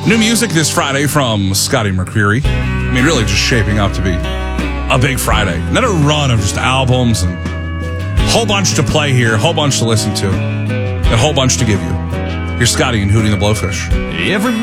New music this Friday from Scotty McCreery. I mean, really just shaping up to be a big Friday. Then a run of just albums and a whole bunch to play here, a whole bunch to listen to, a whole bunch to give you. Here's Scotty and Hootie and the Blowfish. Everybody